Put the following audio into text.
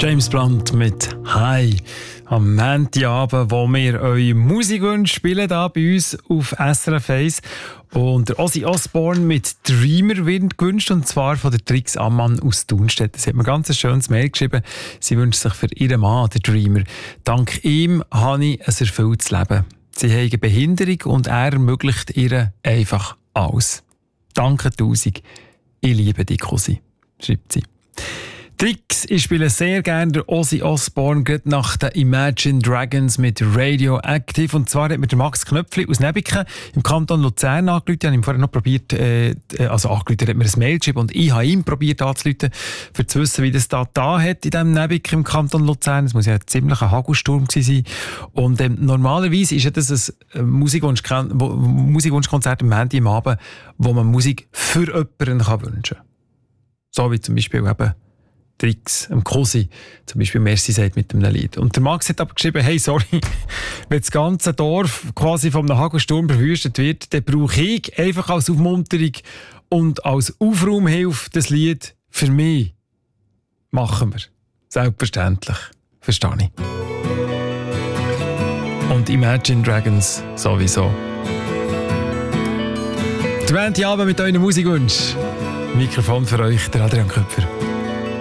James Blunt mit «Hi» am Montagabend, wo wir eure Musikwünsche spielen, hier bei uns auf SRF 1. Und der Ozzy Osbourne mit «Dreamer» wird gewünscht, und zwar von der Trix Ammann aus Thunstedt. Sie hat mir ganz ein schönes Mail geschrieben. Sie wünscht sich für ihren Mann, den Dreamer: «Dank ihm habe ich ein erfülltes Leben. Sie haben eine Behinderung und er ermöglicht ihr einfach alles. Danke tausend. Ich liebe dich, Cousin», schreibt sie. Tricks, ich spiele sehr gerne der Ozzy Osbourne gerade nach den Imagine Dragons mit Radioactive. Und zwar hat mir der Max Knöpfli aus Nebiken im Kanton Luzern angerufen. Ich habe ihm vorher noch probiert, angerufen, er hat mir ein Mail geschrieben und ich habe ihm probiert anzurufen, um zu wissen, wie das da hat in diesem Nebiken im Kanton Luzern. Das muss ja ein ziemlicher Hagelsturm gewesen sein. Und normalerweise ist ja das ein Musikwunschkonzert am Montag am Abend, wo man Musik für jemanden wünschen kann. So wie zum Beispiel eben Tricks, Cousin, zum Beispiel «Merci» sagt mit einem Lied. Und der Max hat aber geschrieben: «Hey, sorry, wenn das ganze Dorf quasi von einem Hagelsturm verwüstet wird, dann brauche ich einfach als Aufmunterung und als Aufraumhilfe das Lied für mich.» Machen wir. Selbstverständlich. Verstehe ich. Und Imagine Dragons sowieso. Die Abend mit euren Musikwünschen. Mikrofon für euch, der Adrian Köpfer.